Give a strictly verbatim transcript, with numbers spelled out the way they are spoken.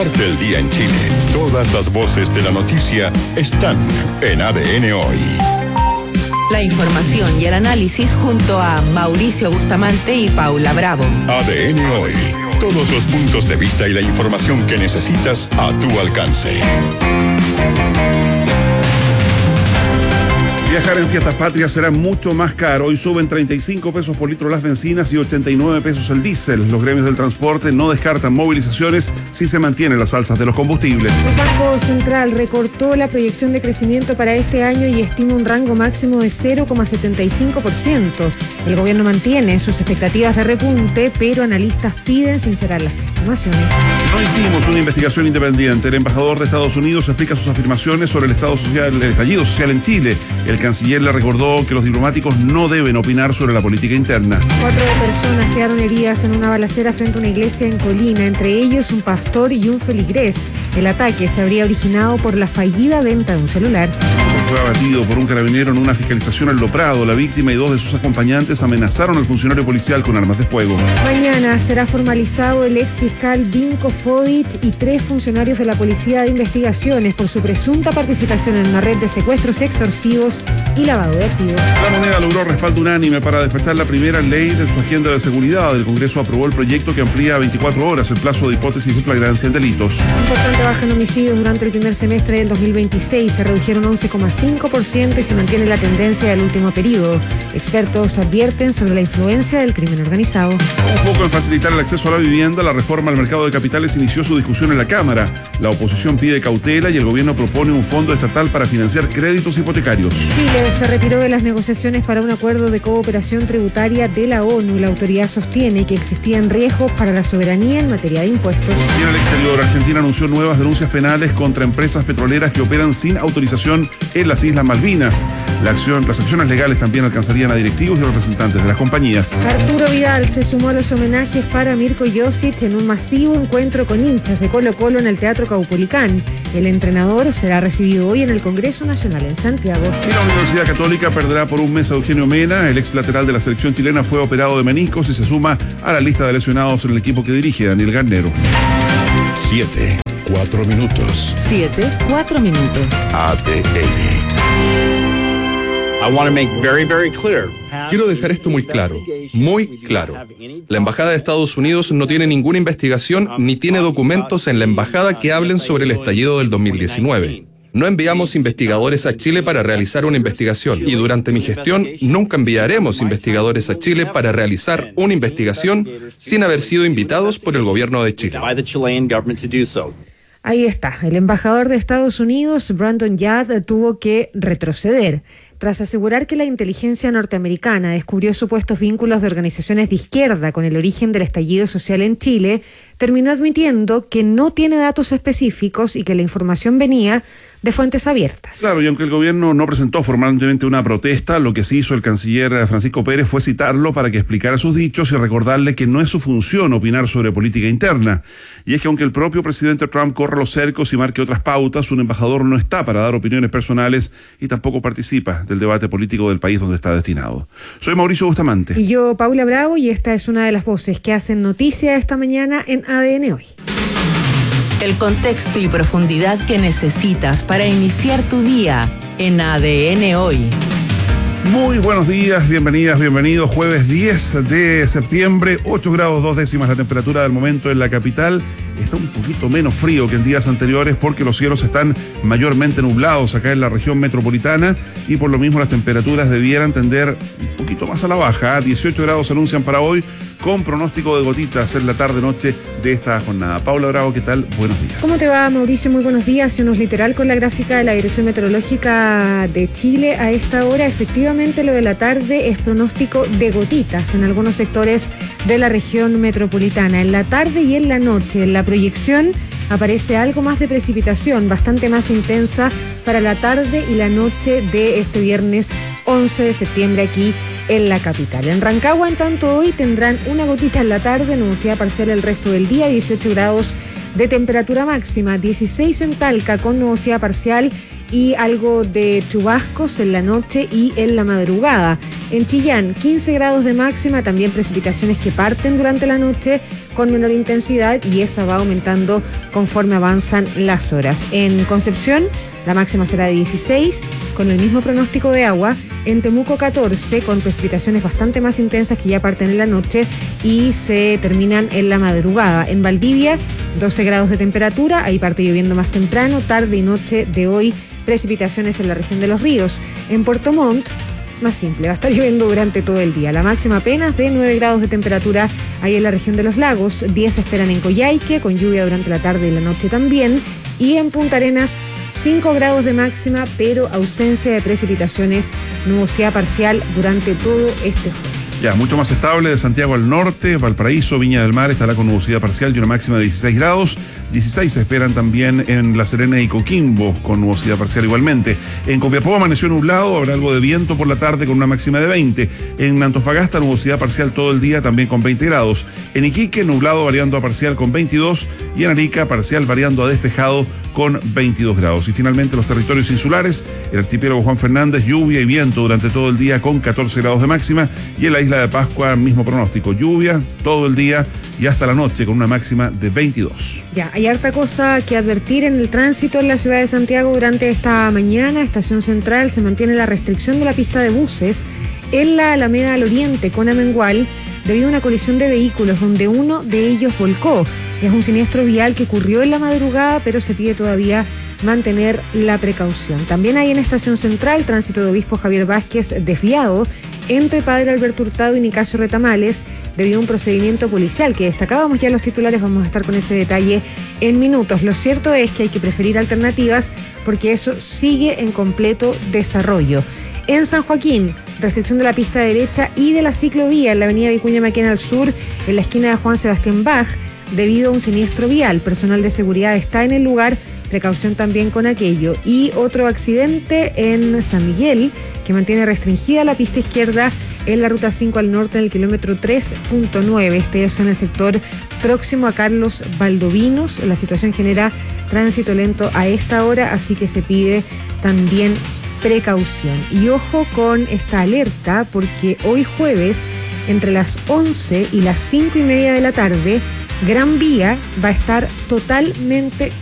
Parte del día en Chile. Todas las voces de la noticia están en A D N Hoy. La información y el análisis junto a Mauricio Bustamante y Paula Bravo. A D N Hoy. Todos los puntos de vista y la información que necesitas a tu alcance. Viajar en fiestas patrias será mucho más caro. Hoy suben treinta y cinco pesos por litro las bencinas y ochenta y nueve pesos el diésel. Los gremios del transporte no descartan movilizaciones si se mantienen las alzas de los combustibles. El Banco Central recortó la proyección de crecimiento para este año y estima un rango máximo de cero coma setenta y cinco por ciento. El gobierno mantiene sus expectativas de repunte, pero analistas piden sincerar las estimaciones. No hicimos una investigación independiente. El embajador de Estados Unidos explica sus afirmaciones sobre el estado social, el estallido social en Chile. El canciller le recordó que los diplomáticos no deben opinar sobre la política interna. Cuatro personas quedaron heridas en una balacera frente a una iglesia en Colina, entre ellos un pastor y un feligrés. El ataque se habría originado por la fallida venta de un celular. Fue abatido por un carabinero en una fiscalización en Loprado. La víctima y dos de sus acompañantes amenazaron al funcionario policial con armas de fuego. Mañana será formalizado el ex fiscal Vinko Fodit y tres funcionarios de la Policía de Investigaciones por su presunta participación en una red de secuestros extorsivos y lavado de activos. La Moneda logró respaldo unánime para despachar la primera ley de su agenda de seguridad. El Congreso aprobó el proyecto que amplía a veinticuatro horas el plazo de hipótesis de flagrancia en delitos. Importante baja en homicidios durante el primer semestre del dos mil veintiséis. Se redujeron once coma cinco por ciento y se mantiene la tendencia del último periodo. Expertos advierten sobre la influencia del crimen organizado. Con foco en facilitar el acceso a la vivienda, la reforma al mercado de capitales inició su discusión en la Cámara. La oposición pide cautela y el gobierno propone un fondo estatal para financiar créditos hipotecarios. Chile se retiró de las negociaciones para un acuerdo de cooperación tributaria de la ONU. La autoridad sostiene que existían riesgos para la soberanía en materia de impuestos. Y en el exterior, Argentina anunció nuevas denuncias penales contra empresas petroleras que operan sin autorización en las Islas Malvinas. La acción, las acciones legales también alcanzarían a directivos y representantes de las compañías. Arturo Vidal se sumó a los homenajes para Mirko Josic en un masivo encuentro con hinchas de Colo Colo en el Teatro Caupolicán. El entrenador será recibido hoy en el Congreso Nacional en Santiago. Y la Universidad Católica perderá por un mes a Eugenio Mena. El ex lateral de la selección chilena fue operado de meniscos y se suma a la lista de lesionados en el equipo que dirige Daniel Garnero. Siete, cuatro minutos. Siete, cuatro minutos. A D N. Quiero dejar esto muy claro, muy claro. La Embajada de Estados Unidos no tiene ninguna investigación ni tiene documentos en la embajada que hablen sobre el estallido del dos mil diecinueve. No enviamos investigadores a Chile para realizar una investigación y durante mi gestión nunca enviaremos investigadores a Chile para realizar una investigación sin haber sido invitados por el gobierno de Chile. Ahí está, el embajador de Estados Unidos, Brandon Yard, tuvo que retroceder. Tras asegurar que la inteligencia norteamericana descubrió supuestos vínculos de organizaciones de izquierda con el origen del estallido social en Chile, terminó admitiendo que no tiene datos específicos y que la información venía de fuentes abiertas. Claro, y aunque el gobierno no presentó formalmente una protesta, lo que sí hizo el canciller Francisco Pérez fue citarlo para que explicara sus dichos y recordarle que no es su función opinar sobre política interna. Y es que aunque el propio presidente Trump corra los cercos y marque otras pautas, un embajador no está para dar opiniones personales y tampoco participa del debate político del país donde está destinado. Soy Mauricio Bustamante. Y yo, Paula Bravo, y esta es una de las voces que hacen noticia esta mañana en A D N Hoy. El contexto y profundidad que necesitas para iniciar tu día en A D N Hoy. Muy buenos días, bienvenidas, bienvenidos. Jueves diez de septiembre, ocho grados dos décimas la temperatura del momento en la capital. Está un poquito menos frío que en días anteriores porque los cielos están mayormente nublados acá en la región metropolitana y por lo mismo las temperaturas debieran tender un poquito más a la baja. dieciocho grados se anuncian para hoy con pronóstico de gotitas en la tarde-noche de esta jornada. Paula Bravo, ¿qué tal? Buenos días. ¿Cómo te va, Mauricio? Muy buenos días. Y unos literal con la gráfica de la Dirección Meteorológica de Chile. A esta hora, efectivamente, lo de la tarde es pronóstico de gotitas en algunos sectores de la región metropolitana. En la tarde y en la noche, en la proyección aparece algo más de precipitación, bastante más intensa para la tarde y la noche de este viernes once de septiembre aquí en la capital. En Rancagua, en tanto, hoy tendrán una gotita en la tarde, nubosidad parcial el resto del día, dieciocho grados de temperatura máxima, dieciséis en Talca con nubosidad parcial y algo de chubascos en la noche y en la madrugada. En Chillán, quince grados de máxima, también precipitaciones que parten durante la noche con menor intensidad y esa va aumentando conforme avanzan las horas. En Concepción, la máxima será de dieciséis, con el mismo pronóstico de agua. En Temuco, catorce, con precipitaciones bastante más intensas que ya parten en la noche y se terminan en la madrugada. En Valdivia, doce grados de temperatura, ahí parte lloviendo más temprano, tarde y noche de hoy, precipitaciones en la región de Los Ríos. En Puerto Montt, más simple, va a estar lloviendo durante todo el día. La máxima apenas de nueve grados de temperatura ahí en la región de Los Lagos, diez se esperan en Coyhaique, con lluvia durante la tarde y la noche también. Y en Punta Arenas, cinco grados de máxima, pero ausencia de precipitaciones, nubosidad parcial durante todo este jueves. Ya, mucho más estable de Santiago al norte, Valparaíso, Viña del Mar estará con nubosidad parcial y una máxima de dieciséis grados. dieciséis se esperan también en La Serena y Coquimbo con nubosidad parcial igualmente. En Copiapó amaneció nublado, habrá algo de viento por la tarde con una máxima de veinte. En Antofagasta nubosidad parcial todo el día también con veinte grados. En Iquique nublado variando a parcial con veintidós y en Arica parcial variando a despejado con veintidós grados. Y finalmente los territorios insulares, el archipiélago Juan Fernández, lluvia y viento durante todo el día con catorce grados de máxima y en la isla de Pascua mismo pronóstico, lluvia todo el día y hasta la noche con una máxima de veintidós. Ya, hay harta cosa que advertir en el tránsito en la ciudad de Santiago durante esta mañana. Estación Central se mantiene la restricción de la pista de buses en la Alameda al Oriente con Amengual debido a una colisión de vehículos donde uno de ellos volcó. Es un siniestro vial que ocurrió en la madrugada, pero se pide todavía mantener la precaución. También hay en Estación Central tránsito de Obispo Javier Vázquez desviado entre Padre Alberto Hurtado y Nicasio Retamales debido a un procedimiento policial que destacábamos ya en los titulares. Vamos a estar con ese detalle en minutos. Lo cierto es que hay que preferir alternativas porque eso sigue en completo desarrollo. En San Joaquín, restricción de la pista derecha y de la ciclovía en la avenida Vicuña Maquena al sur, en la esquina de Juan Sebastián Bach, debido a un siniestro vial. Personal de seguridad está en el lugar, precaución también con aquello. Y otro accidente en San Miguel, que mantiene restringida la pista izquierda en la ruta cinco al norte en el kilómetro tres punto nueve. Este es en el sector próximo a Carlos Valdovinos. La situación genera tránsito lento a esta hora, así que se pide también precaución. Y ojo con esta alerta, porque hoy jueves, entre las once y las cinco y media de la tarde, Gran Vía va a estar totalmente